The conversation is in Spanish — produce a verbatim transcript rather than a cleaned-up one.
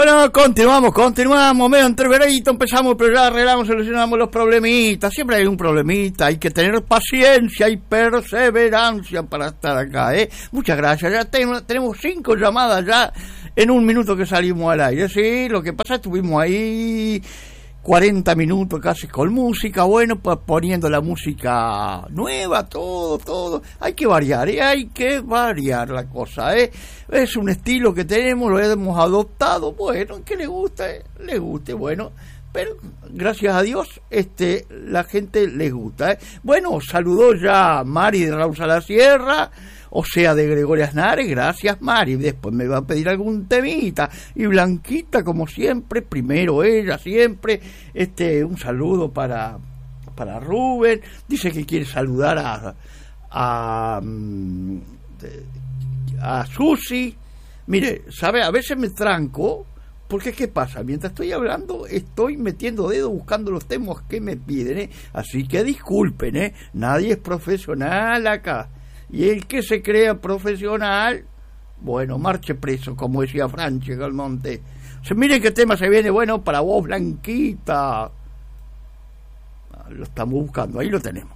Bueno, continuamos, continuamos, medio entreverito, empezamos, pero ya arreglamos, solucionamos los problemitas. Siempre hay un problemita, hay que tener paciencia y perseverancia para estar acá, ¿eh? Muchas gracias, ya ten, tenemos cinco llamadas ya en un minuto que salimos al aire. Sí, lo que pasa, estuvimos ahí cuarenta minutos casi con música, bueno, pues poniendo la música nueva, todo, todo. Hay que variar, ¿eh? Hay que variar la cosa, ¿eh? Es un estilo que tenemos, lo hemos adoptado, bueno, que le guste, le guste, bueno, pero gracias a Dios, este, la gente les gusta, ¿eh? Bueno, saludó ya Mari de Raúl Salasierra, o sea, de Gregorio Aznares, gracias Mari, después me va a pedir algún temita, y Blanquita, como siempre, primero ella, siempre, este, un saludo para, para Rubén, dice que quiere saludar a, a, a Susi, mire, sabe, a veces me tranco, porque ¿qué pasa? Mientras estoy hablando, estoy metiendo dedo buscando los temas que me piden, ¿eh? Así que disculpen, ¿eh? Nadie es profesional acá. Y el que se crea profesional, bueno, marche preso, como decía Franche Galmonte. O sea, miren qué tema se viene, bueno, para vos, Blanquita. Lo estamos buscando, ahí lo tenemos.